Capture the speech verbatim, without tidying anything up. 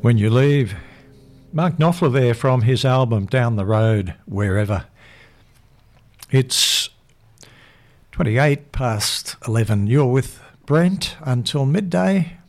When You Leave. Mark Knopfler there from his album Down the Road, Wherever. It's twenty-eight past eleven. You're with Brent until midday.